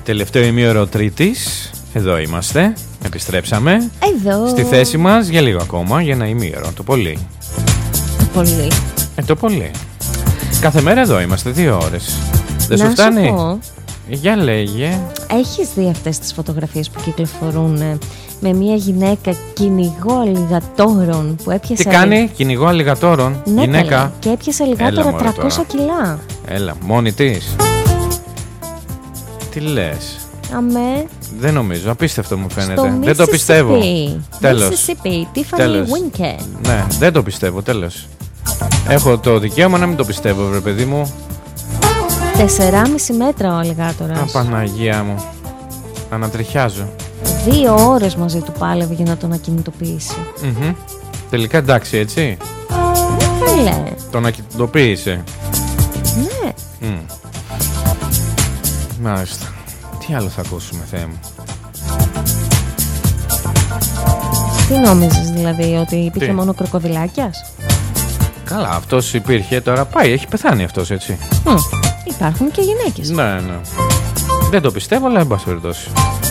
Τελευταίο ημίωρο Τρίτης. Εδώ είμαστε. Επιστρέψαμε. Εδώ. Στη θέση μας για λίγο ακόμα, για ένα ημίωρο. Το πολύ. Το πολύ. Το πολύ. Κάθε μέρα εδώ είμαστε 2 ώρες. Δεν σου φτάνει? Πω, για λέγε. έχεις δει αυτές τις φωτογραφίες που κυκλοφορούν με μια γυναίκα κυνηγό αλιγατόρων που έπιασε. Τι κάνει, κυνηγό αλιγατόρων? Ναι, γυναίκα. Καλά. Και έπιασε αλιγάτορα 300 κιλά. Έλα, μόνη της. Τι λες? Αμέ. Δεν νομίζω, απίστευτο μου φαίνεται. Στο Δεν το πιστεύω. Τέλος. Mississippi, Tiffany Τέλος. Winket. Ναι, δεν το πιστεύω, τέλος. Έχω το δικαίωμα να μην το πιστεύω, βρε παιδί μου. 4,5 μέτρα ο αλιγάτορας. Παναγία μου. Ανατριχιάζω. 2 ώρες μαζί του πάλευε για να τον ακινητοποιήσει. Τελικά εντάξει, έτσι. Καλέ. Τον ακινητοποίησε. Ναι. Μάλιστα. Τι άλλο θα ακούσουμε, Θεέ μου? Τι νόμιζες δηλαδή, ότι υπήρχε Τι? μόνο κροκοδιλάκιας? Καλά, αυτός υπήρχε, τώρα πάει, έχει πεθάνει αυτός, έτσι. Υπάρχουν και γυναίκες. Ναι. Δεν το πιστεύω, αλλά εν πάση περιπτώσει.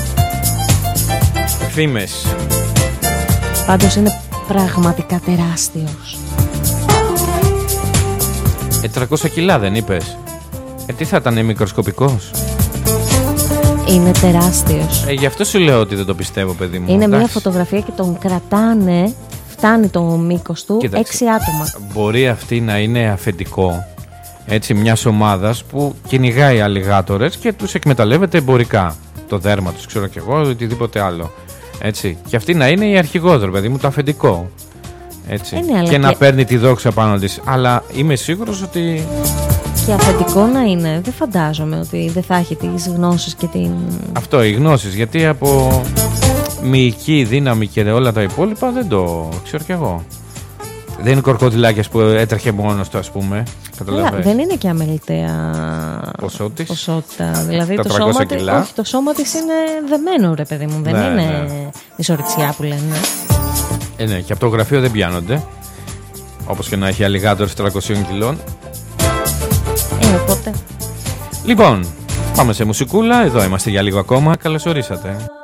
Φήμες. Πάντως είναι πραγματικά τεράστιος. 300 κιλά δεν είπες? Τι θα ήταν, μικροσκοπικός? Είναι τεράστιος. Γι' αυτό σου λέω ότι δεν το πιστεύω, παιδί μου. Είναι Εντάξει. μια φωτογραφία και τον κρατάνε. Φτάνει το μήκος του. Κοίταξε. 6 άτομα. Μπορεί αυτή να είναι αφεντικό, έτσι, μιας ομάδας που κυνηγάει αλιγάτορες και τους εκμεταλλεύεται εμπορικά. Το δέρμα τους, ξέρω κι εγώ, οτιδήποτε άλλο. Έτσι. Και αυτή να είναι η αρχηγός, ρε παιδί μου, το αφεντικό. Έτσι. Ναι, αλλά και να παίρνει τη δόξα πάνω της. Αλλά είμαι σίγουρος ότι. Και αφεντικό να είναι, δεν φαντάζομαι ότι δεν θα έχει τις γνώσεις και την. Αυτό, οι γνώσεις. Γιατί από μυϊκή δύναμη και όλα τα υπόλοιπα δεν το ξέρω κι εγώ. Δεν είναι κορκοδιλάκιας που έτρεχε μόνος του, ας πούμε. Καλά, δεν είναι και αμεληταία ποσότητα. Δηλαδή το σώμα, όχι, το σώμα της είναι δεμένο, ρε παιδί μου. Δεν είναι μισοριτσιά που λένε. Ναι, και από το γραφείο δεν πιάνονται. Όπως και να έχει αλιγάτορες 300 κιλών. Οπότε. Λοιπόν, πάμε σε μουσικούλα. Εδώ είμαστε για λίγο ακόμα. Καλώς ορίσατε.